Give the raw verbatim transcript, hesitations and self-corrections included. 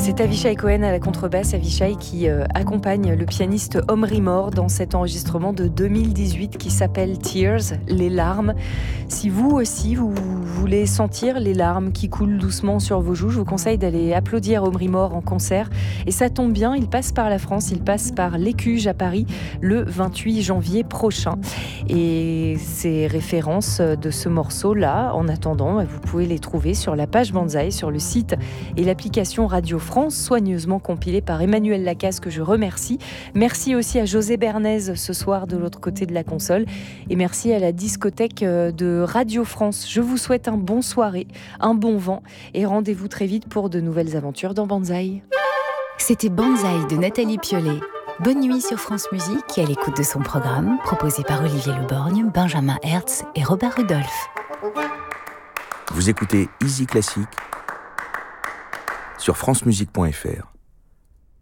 C'est Avishai Cohen à la contrebasse, Avishai qui euh, accompagne le pianiste Omri Mor dans cet enregistrement de deux mille dix-huit qui s'appelle Tears, les larmes. Si vous aussi, vous voulez sentir les larmes qui coulent doucement sur vos joues, je vous conseille d'aller applaudir Omri Mor en concert. Et ça tombe bien, il passe par la France, il passe par l'Écuge à Paris le vingt-huit janvier prochain. Et ces références de ce morceau-là, en attendant, vous pouvez les trouver sur la page Banzai, sur le site et l'application Radio France, soigneusement compilée par Emmanuel Lacasse, que je remercie. Merci aussi à José Bernays ce soir de l'autre côté de la console. Et merci à la discothèque de Radio France. Je vous souhaite un bon soirée, un bon vent et rendez-vous très vite pour de nouvelles aventures dans Banzai. C'était Banzai de Nathalie Piollet. Bonne nuit sur France Musique et à l'écoute de son programme proposé par Olivier Leborgne, Benjamin Hertz et Robert Rudolph. Vous écoutez Easy Classique sur francemusique point f r.